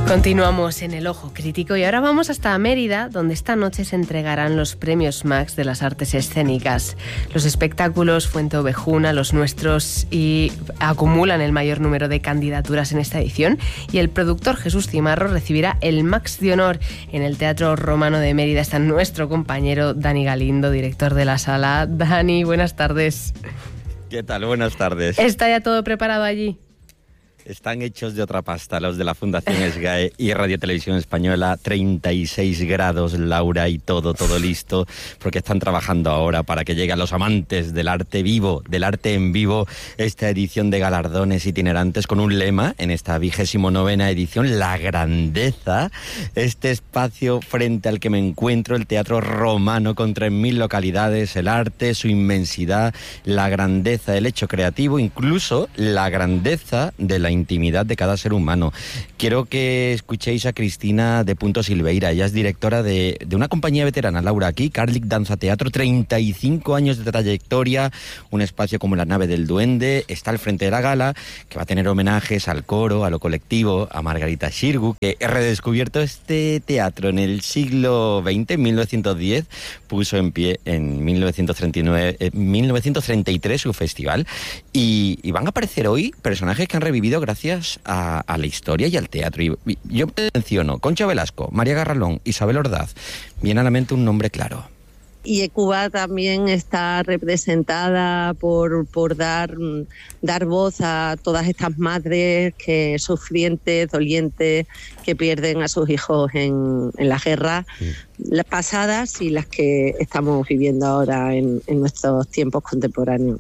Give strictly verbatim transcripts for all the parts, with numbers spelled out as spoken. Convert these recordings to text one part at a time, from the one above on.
Continuamos en el Ojo Crítico y ahora vamos hasta Mérida, donde esta noche se entregarán los premios Max de las artes escénicas. Los espectáculos Fuente Ovejuna, Los Nuestros, y acumulan el mayor número de candidaturas en esta edición, y el productor Jesús Cimarro recibirá el Max de honor. En el Teatro Romano de Mérida está nuestro compañero Dani Galindo, director de la sala. Dani, buenas tardes. ¿Qué tal? Buenas tardes. ¿Está ya todo preparado allí? Están hechos de otra pasta los de la Fundación SGAE y Radio Televisión Española. treinta y seis grados, Laura, y todo, todo listo, porque están trabajando ahora para que llegue a los amantes del arte vivo, del arte en vivo, esta edición de galardones itinerantes con un lema en esta vigésimo novena edición: la grandeza. Este espacio frente al que me encuentro, el Teatro Romano, con tres mil localidades, el arte, su inmensidad, la grandeza del hecho creativo, incluso la grandeza de la intimidad de cada ser humano. Quiero que escuchéis a Cristina de Punto Silveira. Ella es directora de, de una compañía veterana, Laura, aquí, Carlic Danza Teatro, treinta y cinco años de trayectoria, un espacio como la Nave del Duende. Está al frente de la gala, que va a tener homenajes al coro, a lo colectivo, a Margarita Xirgu, que ha redescubierto este teatro en el siglo veinte, en mil novecientos diez, puso en pie en mil novecientos treinta y nueve, eh, mil novecientos treinta y tres su festival, y, y van a aparecer hoy personajes que han revivido gracias a, a la historia y al teatro. Y, y yo menciono Concha Velasco, María Garralón, Isabel Ordaz. Viene a la mente un nombre claro. Y Cuba también está representada por, por dar, dar voz a todas estas madres que sufrientes, dolientes, que pierden a sus hijos en, en la guerra, sí. Las pasadas y las que estamos viviendo ahora en, en nuestros tiempos contemporáneos.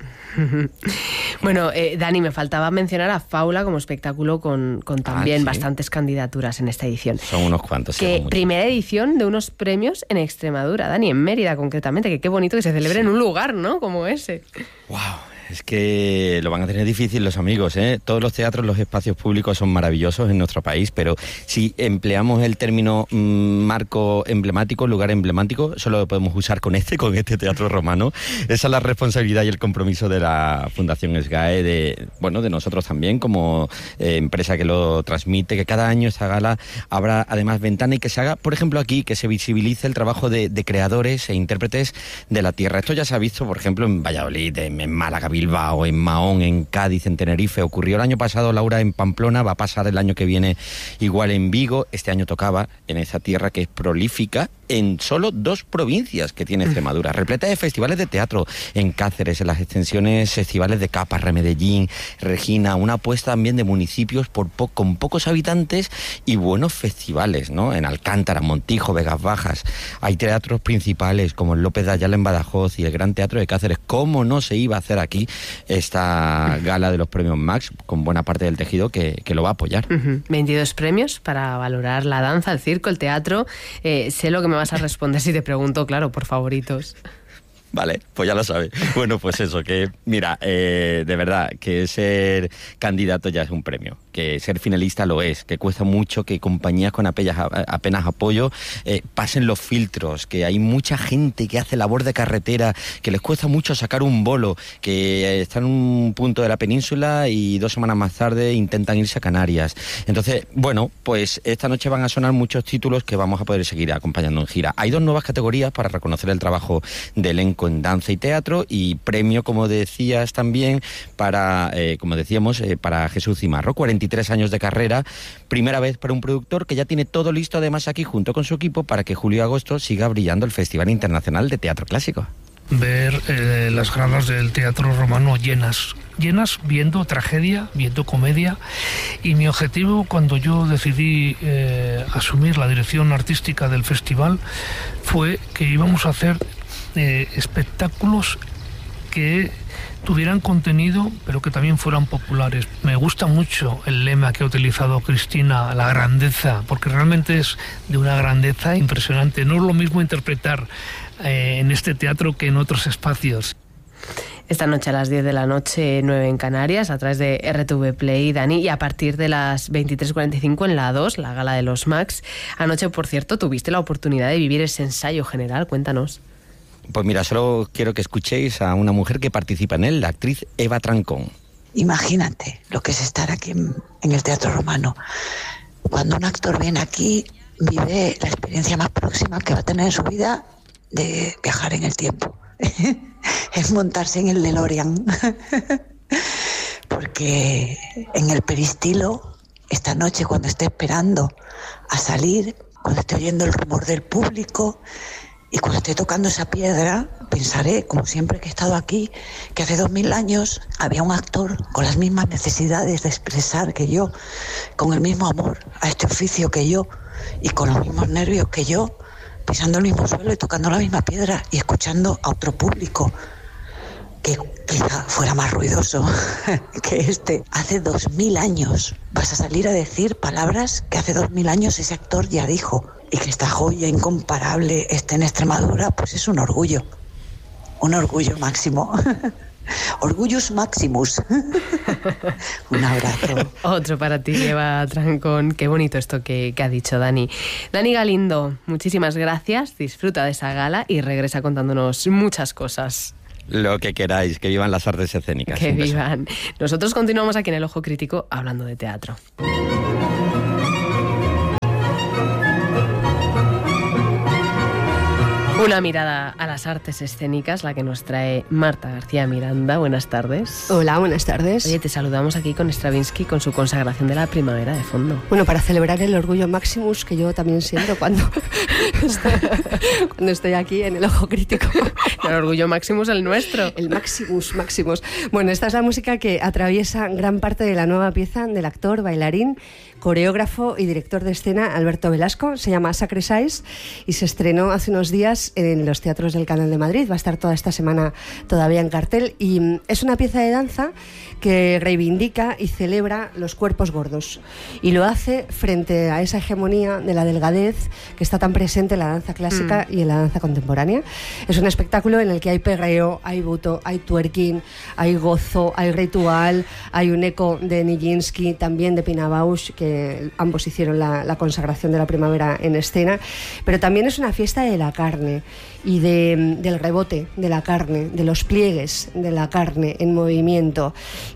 Bueno, eh, Dani, me faltaba mencionar a Faula como espectáculo con, con también ah, ¿sí? bastantes candidaturas en esta edición. Son unos cuantos. Que primera edición de unos premios en Extremadura, Dani, en Mérida concretamente, que qué bonito que se celebre sí. en un lugar, ¿no?, como ese. ¡Wow! Es que lo van a tener difícil los amigos, ¿eh? Todos los teatros, los espacios públicos son maravillosos en nuestro país, pero si empleamos el término mmm, marco emblemático, lugar emblemático, solo lo podemos usar con este, con este Teatro Romano. Esa es la responsabilidad y el compromiso de la Fundación SGAE, de, bueno, de nosotros también como eh, empresa que lo transmite, que cada año esta gala abra además ventana y que se haga, por ejemplo aquí, que se visibilice el trabajo de, de creadores e intérpretes de la tierra. Esto ya se ha visto, por ejemplo, en Valladolid, en, en Málaga, Bilbao, en Mahón, en Cádiz, en Tenerife. Ocurrió el año pasado, Laura, en Pamplona. Va a pasar el año que viene igual en Vigo. Este año tocaba en esa tierra que es prolífica en solo dos provincias que tiene Extremadura, repleta de festivales de teatro, en Cáceres, en las extensiones festivales de Caparra, Medellín, Regina, una apuesta también de municipios por po- con pocos habitantes y buenos festivales, ¿no? En Alcántara, Montijo, Vegas Bajas. Hay teatros principales como el López de Ayala en Badajoz y el Gran Teatro de Cáceres. ¿Cómo no se iba a hacer aquí esta gala de los premios Max, con buena parte del tejido que, que lo va a apoyar? Uh-huh. veintidós premios para valorar la danza, el circo, el teatro. Eh, sé lo que me vas a responder si te pregunto, claro, por favoritos. Vale, pues ya lo sabes. Bueno, pues eso, que mira, eh, de verdad, que ser candidato ya es un premio, que ser finalista lo es, que cuesta mucho que compañías con apenas, apenas apoyo eh, pasen los filtros, que hay mucha gente que hace labor de carretera, que les cuesta mucho sacar un bolo, que está en un punto de la península y dos semanas más tarde intentan irse a Canarias. Entonces, bueno, pues esta noche van a sonar muchos títulos que vamos a poder seguir acompañando en gira. Hay dos nuevas categorías para reconocer el trabajo del elenco en danza y teatro, y premio, como decías también, para, eh, como decíamos, eh, para Jesús Cimarro, cuarenta y tres años de carrera, primera vez para un productor que ya tiene todo listo además aquí junto con su equipo para que julio y agosto siga brillando el Festival Internacional de Teatro Clásico. Ver eh, las gradas del Teatro Romano llenas, llenas viendo tragedia, viendo comedia, y mi objetivo cuando yo decidí eh, asumir la dirección artística del festival fue que íbamos a hacer eh, espectáculos que tuvieran contenido, pero que también fueran populares. Me gusta mucho el lema que ha utilizado Cristina, la grandeza, porque realmente es de una grandeza impresionante. No es lo mismo interpretar eh, en este teatro que en otros espacios. Esta noche a las diez de la noche, nueve en Canarias, a través de R T V Play, Dani, y a partir de las veintitrés cuarenta y cinco en la dos, la gala de los Max. Anoche, por cierto, tuviste la oportunidad de vivir ese ensayo general, cuéntanos. Pues mira, solo quiero que escuchéis a una mujer que participa en él, la actriz Eva Trancón. Imagínate lo que es estar aquí en, en el Teatro Romano. cuando un actor viene aquí, vive la experiencia más próxima que va a tener en su vida de viajar en el tiempo. Es montarse en el DeLorean. Porque en el peristilo, esta noche, cuando esté esperando a salir, cuando esté oyendo el rumor del público y cuando esté tocando esa piedra, pensaré, como siempre que he estado aquí, que hace dos mil años había un actor con las mismas necesidades de expresar que yo, con el mismo amor a este oficio que yo y con los mismos nervios que yo, pisando el mismo suelo y tocando la misma piedra y escuchando a otro público que quizá fuera más ruidoso que este. Hace dos mil años vas a salir a decir palabras que hace dos mil años ese actor ya dijo, y que esta joya incomparable esté en Extremadura, pues es un orgullo, un orgullo máximo. Orgullus maximus. Un abrazo. Otro para ti, Eva Trancón. Qué bonito esto que, que ha dicho Dani. Dani Galindo, muchísimas gracias. Disfruta de esa gala y regresa contándonos muchas cosas. Lo que queráis, que vivan las artes escénicas. Que vivan. Nosotros continuamos aquí en El Ojo Crítico hablando de teatro. Una mirada a las artes escénicas, la que nos trae Marta García Miranda. Buenas tardes. Hola, buenas tardes. Oye, te saludamos aquí con Stravinsky, con su consagración de la primavera de fondo. Bueno, para celebrar el orgullo maximus que yo también siento cuando, estoy, cuando estoy aquí en El Ojo Crítico. El orgullo maximus el nuestro. El maximus, maximus. Bueno, esta es la música que atraviesa gran parte de la nueva pieza del actor, bailarín, coreógrafo y director de escena Alberto Velasco. Se llama Sacrifice y se estrenó hace unos días en los teatros del Canal de Madrid. Va a estar toda esta semana todavía en cartel y es una pieza de danza que reivindica y celebra los cuerpos gordos y lo hace frente a esa hegemonía de la delgadez que está tan presente en la danza clásica mm. y en la danza contemporánea. Es un espectáculo en el que hay perreo, hay buto, hay twerking, hay gozo, hay ritual, hay un eco de Nijinsky, también de Pina Bausch, que ambos hicieron la, la consagración de la primavera en escena, pero también es una fiesta de la carne y de, del rebote de la carne, de los pliegues de la carne en movimiento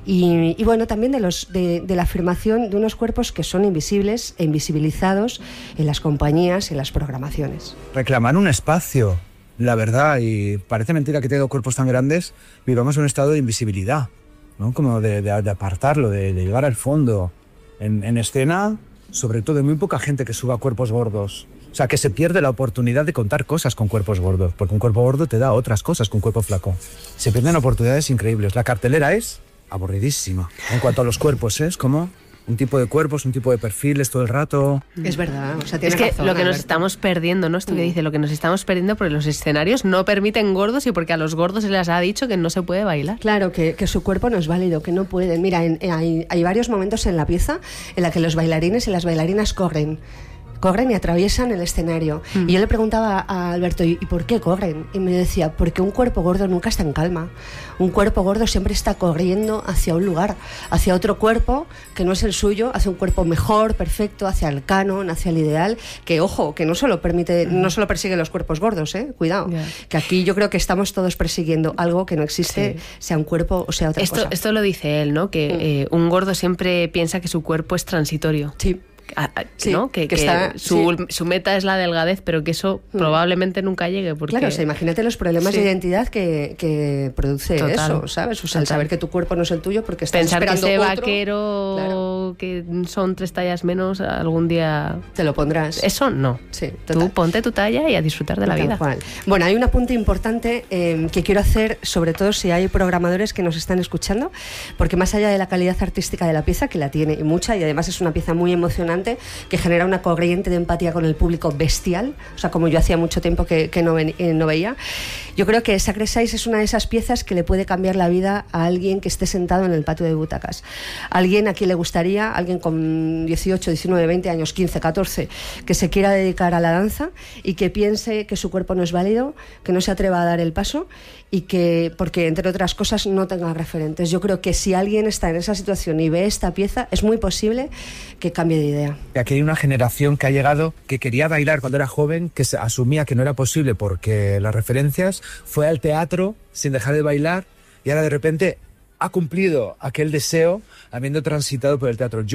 y, y bueno, también de, los, de, de la afirmación de unos cuerpos que son invisibles e invisibilizados en las compañías y en las programaciones. Reclamar un espacio, la verdad, y parece mentira que teniendo cuerpos tan grandes vivamos un estado de invisibilidad, ¿no? Como de, de, de apartarlo, de, de llegar al fondo. En, en escena, sobre todo, hay muy poca gente que suba cuerpos gordos. O sea, que se pierde la oportunidad de contar cosas con cuerpos gordos, porque un cuerpo gordo te da otras cosas que un cuerpo flaco. Se pierden oportunidades increíbles. La cartelera es aburridísima. En cuanto a los cuerpos, ¿eh? Es como un tipo de cuerpos, un tipo de perfiles todo el rato. Es verdad, o sea, es que razón, lo que Alberto. nos estamos perdiendo, ¿no? Esto que dice, lo que nos estamos perdiendo porque los escenarios no permiten gordos y porque a los gordos se les ha dicho que no se puede bailar. Claro, que, que su cuerpo no es válido, que no pueden. Mira, en, hay, hay varios momentos en la pieza en la que los bailarines y las bailarinas corren. corren y atraviesan el escenario. Mm. Y yo le preguntaba a Alberto, ¿y por qué corren? Y me decía, porque un cuerpo gordo nunca está en calma. Un cuerpo gordo siempre está corriendo hacia un lugar, hacia otro cuerpo que no es el suyo, hacia un cuerpo mejor, perfecto, hacia el canon, hacia el ideal, que ojo, que no solo permite, mm. no solo persigue los cuerpos gordos, ¿eh? Cuidado, yeah. que aquí yo creo que estamos todos persiguiendo algo que no existe, sí. sea un cuerpo o sea otra esto, cosa. Esto lo dice él, ¿no? Que mm. eh, un gordo siempre piensa que su cuerpo es transitorio. Sí. A, a, sí, ¿no? que, que, que está, su, sí. su meta es la delgadez, pero que eso mm. probablemente nunca llegue. Porque... Claro, o sea, imagínate los problemas sí. de identidad que, que produce Total. eso, ¿sabes? O sea, el saber que tu cuerpo no es el tuyo porque estás Pensar esperando que ese otro, vaquero claro. que son tres tallas menos, algún día... Te lo pondrás. Eso no. Sí, Tú ponte tu talla y a disfrutar de la Tal vida. Cual. Bueno, hay un apunte importante eh, que quiero hacer, sobre todo si hay programadores que nos están escuchando, porque más allá de la calidad artística de la pieza, que la tiene y mucha, y además es una pieza muy emocionante, que genera una corriente de empatía con el público bestial, o sea, como yo hacía mucho tiempo que, que no, ven, eh, no veía. Yo creo que Sacrifice es una de esas piezas que le puede cambiar la vida a alguien que esté sentado en el patio de butacas. Alguien a quien le gustaría, alguien con dieciocho, diecinueve, veinte años, quince, catorce, que se quiera dedicar a la danza y que piense que su cuerpo no es válido, que no se atreva a dar el paso y que, porque entre otras cosas, no tenga referentes. Yo creo que si alguien está en esa situación y ve esta pieza, es muy posible que cambie de idea. Aquí hay una generación que ha llegado, que quería bailar cuando era joven, que se asumía que no era posible porque las referencias, fue al teatro sin dejar de bailar y ahora de repente ha cumplido aquel deseo habiendo transitado por el teatro. Yo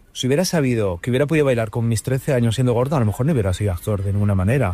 Si hubiera sabido que hubiera podido bailar con mis trece años siendo gordo, a lo mejor no hubiera sido actor de ninguna manera.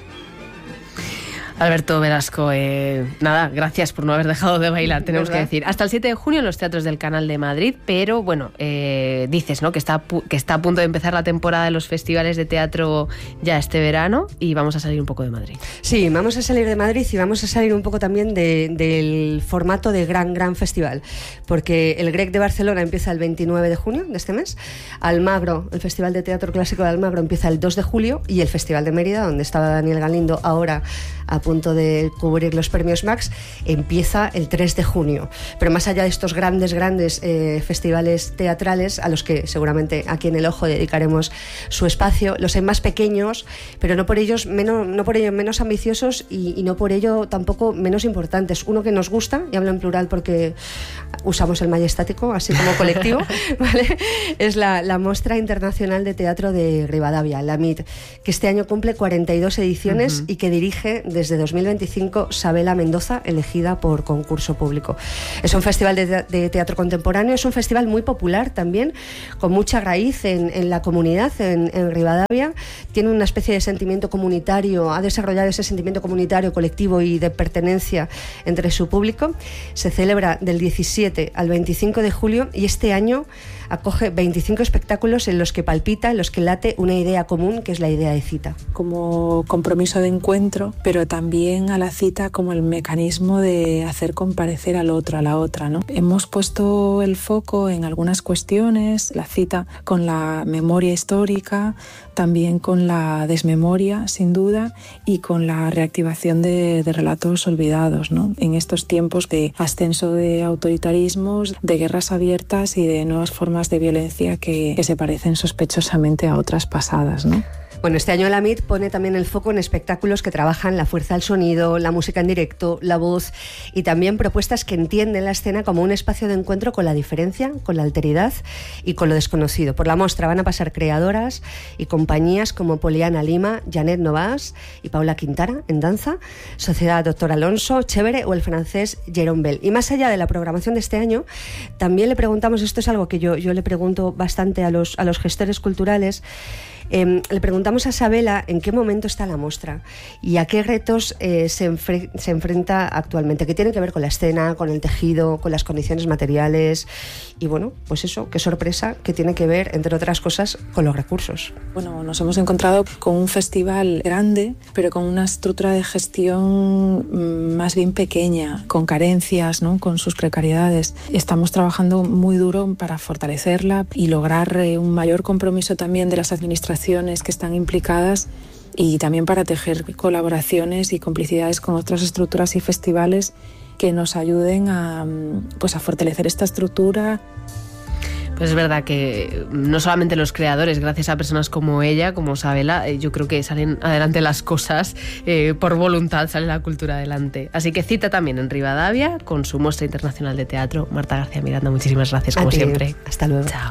Alberto Velasco, eh, nada, gracias por no haber dejado de bailar, tenemos ¿verdad? que decir. Hasta el siete de junio en los teatros del Canal de Madrid, pero bueno, eh, dices, ¿no?, que está, que está a punto de empezar la temporada de los festivales de teatro ya este verano y vamos a salir un poco de Madrid. Sí, vamos a salir de Madrid y vamos a salir un poco también de, del formato de gran, gran festival, porque el Grec de Barcelona empieza el veintinueve de junio de este mes, Almagro, el Festival de Teatro Clásico de Almagro empieza el dos de julio y el Festival de Mérida, donde estaba Daniel Galindo ahora a punto de cubrir los premios Max, empieza el tres de junio. Pero más allá de estos grandes, grandes eh, festivales teatrales, a los que seguramente aquí en El Ojo dedicaremos su espacio, los hay más pequeños, pero no por ellos menos, no por ello menos ambiciosos y, y no por ello tampoco menos importantes. Uno que nos gusta, y hablo en plural porque usamos el majestático, así como colectivo, ¿vale? Es la, la Mostra Internacional de Teatro de Rivadavia, la M I T, que este año cumple cuarenta y dos ediciones uh-huh. y que dirige desde dos mil veinticinco Sabela Mendoza, elegida por concurso público. Es un festival de, de teatro contemporáneo, es un festival muy popular también, con mucha raíz en, en la comunidad, en, en Rivadavia. Tiene una especie de sentimiento comunitario, ha desarrollado ese sentimiento comunitario, colectivo y de pertenencia entre su público. Se celebra del diecisiete al veinticinco de julio y este año acoge veinticinco espectáculos en los que palpita, en los que late una idea común, que es la idea de cita. Como compromiso de encuentro, pero también a la cita como el mecanismo de hacer comparecer al otro, a la otra, ¿no? Hemos puesto el foco en algunas cuestiones, la cita con la memoria histórica, también con la desmemoria, sin duda, y con la reactivación de, de relatos olvidados, ¿no? En estos tiempos de ascenso de autoritarismos, de guerras abiertas y de nuevas formas de violencia que, que se parecen sospechosamente a otras pasadas, ¿no? Bueno, este año la M I T pone también el foco en espectáculos que trabajan la fuerza del sonido, la música en directo, la voz y también propuestas que entienden la escena como un espacio de encuentro con la diferencia, con la alteridad y con lo desconocido. Por la muestra van a pasar creadoras y compañías como Poliana Lima, Janet Novas y Paula Quintana en danza, Sociedad Doctor Alonso, Chévere o el francés Jérôme Bell. Y más allá de la programación de este año, también le preguntamos, esto es algo que yo, yo le pregunto bastante a los, a los gestores culturales, Eh, le preguntamos a Sabela en qué momento está la muestra y a qué retos eh, se, enfre- se enfrenta actualmente, que tiene que ver con la escena, con el tejido, con las condiciones materiales y bueno, pues eso, qué sorpresa, que tiene que ver, entre otras cosas, con los recursos. Bueno, nos hemos encontrado con un festival grande, pero con una estructura de gestión más bien pequeña, con carencias, ¿no?, con sus precariedades. Estamos trabajando muy duro para fortalecerla y lograr eh, un mayor compromiso también de las administraciones que están implicadas y también para tejer colaboraciones y complicidades con otras estructuras y festivales que nos ayuden a, pues, a fortalecer esta estructura. Pues es verdad que no solamente los creadores, gracias a personas como ella, como Sabela, yo creo que salen adelante las cosas eh, por voluntad, sale la cultura adelante. Así que cita también en Rivadavia con su Muestra Internacional de Teatro. Marta García Miranda, muchísimas gracias como siempre. Hasta luego. Chao.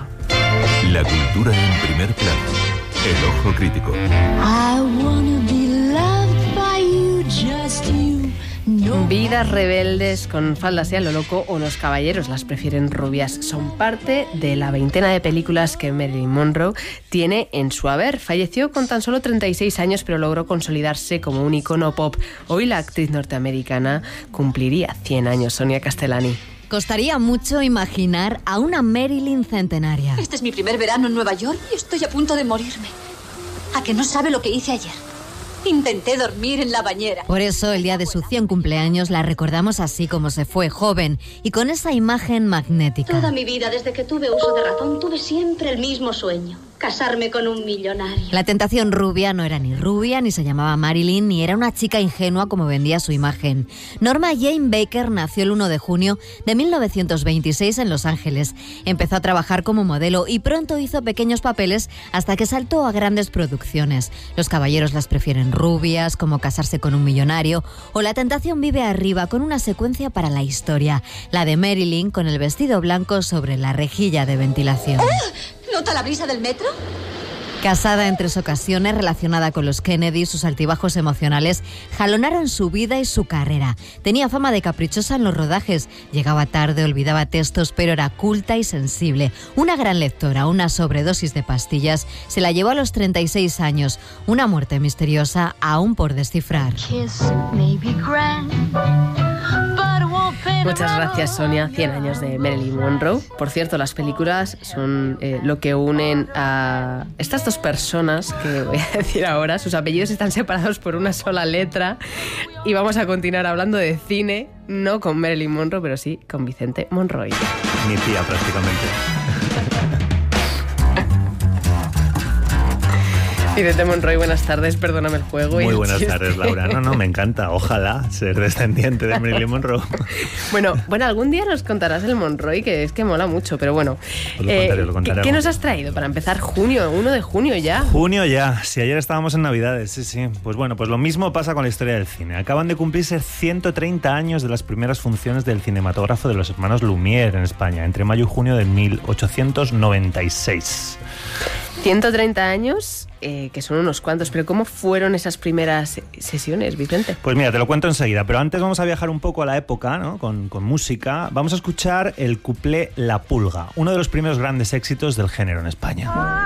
La cultura en primer plano. El Ojo Crítico. I wanna be loved by you, just you. No. Vidas rebeldes con faldas y a lo loco o los caballeros las prefieren rubias son parte de la veintena de películas que Marilyn Monroe tiene en su haber. Falleció con tan solo treinta y seis años, pero logró consolidarse como un icono pop. Hoy la actriz norteamericana cumpliría cien años. Sonia Castellani. Costaría mucho imaginar a una Marilyn centenaria. Este es mi primer verano en Nueva York y estoy a punto de morirme. ¿A que no sabe lo que hice ayer? Intenté dormir en la bañera. Por eso, el día de su cien cumpleaños, la recordamos así como se fue, joven, y con esa imagen magnética. Toda mi vida, desde que tuve uso de razón, tuve siempre el mismo sueño. Casarme con un millonario. La tentación rubia no era ni rubia, ni se llamaba Marilyn, ni era una chica ingenua como vendía su imagen. Norma Jane Baker nació el uno de junio de mil novecientos veintiséis en Los Ángeles. Empezó a trabajar como modelo y pronto hizo pequeños papeles hasta que saltó a grandes producciones. Los caballeros las prefieren rubias, como Casarse con un millonario, o La tentación vive arriba, con una secuencia para la historia. La de Marilyn con el vestido blanco sobre la rejilla de ventilación. ¡Ah! ¿Nota la brisa del metro? Casada en tres ocasiones, relacionada con los Kennedy, sus altibajos emocionales jalonaron su vida y su carrera. Tenía fama de caprichosa en los rodajes, llegaba tarde, olvidaba textos, pero era culta y sensible. Una gran lectora, una sobredosis de pastillas, se la llevó a los treinta y seis años. Una muerte misteriosa aún por descifrar. Muchas gracias, Sonia. cien años de Marilyn Monroe. Por cierto, las películas son eh, lo que unen a estas dos personas que voy a decir ahora. Sus apellidos están separados por una sola letra. Y vamos a continuar hablando de cine, no con Marilyn Monroe, pero sí con Vicente Monroy. Mi tía, prácticamente. Vicente Monroy, buenas tardes, perdóname el juego. Muy buenas tardes, Laura. No, no, me encanta. Ojalá ser descendiente de Marilyn Monroe. Bueno, bueno, algún día nos contarás el Monroy, que es que mola mucho, pero bueno. Pues lo contaré, eh, lo contaré. ¿qué, ¿Qué nos has traído para empezar junio? uno de junio ya. Junio ya. Si ayer estábamos en Navidades, sí, sí. Pues bueno, pues lo mismo pasa con la historia del cine. Acaban de cumplirse ciento treinta años de las primeras funciones del cinematógrafo de los hermanos Lumière en España, entre mayo y junio de mil ochocientos noventa y seis. ciento treinta años, eh, que son unos cuantos, pero ¿cómo fueron esas primeras sesiones, Vicente? Pues mira, te lo cuento enseguida, pero antes vamos a viajar un poco a la época, ¿no? Con, con música. Vamos a escuchar el cuplé La Pulga, uno de los primeros grandes éxitos del género en España.